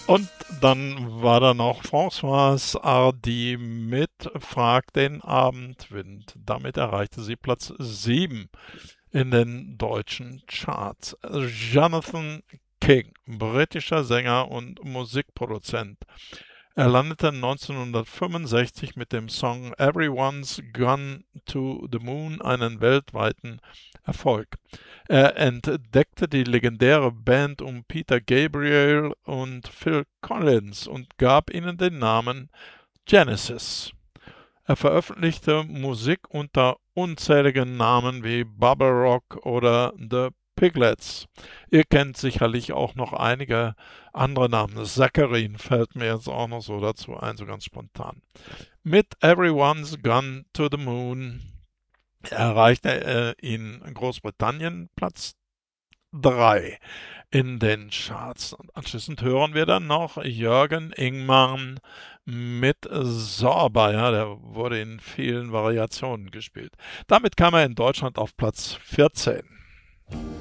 Und dann war da noch Françoise Hardy mit Frag den Abendwind. Damit erreichte sie Platz 7 in den deutschen Charts. Jonathan King, britischer Sänger und Musikproduzent. Er landete 1965 mit dem Song Everyone's Gone to the Moon einen weltweiten Erfolg. Er entdeckte die legendäre Band um Peter Gabriel und Phil Collins und gab ihnen den Namen Genesis. Er veröffentlichte Musik unter unzähligen Namen wie Bubble Rock oder The Piglets. Ihr kennt sicherlich auch noch einige andere Namen. Zacharin fällt mir jetzt auch noch so dazu ein, so ganz spontan. Mit Everyone's Gone to the Moon erreichte er in Großbritannien Platz 3 in den Charts. Und anschließend hören wir dann noch Jürgen Ingmann mit Sorba. Ja, der wurde in vielen Variationen gespielt. Damit kam er in Deutschland auf Platz 14.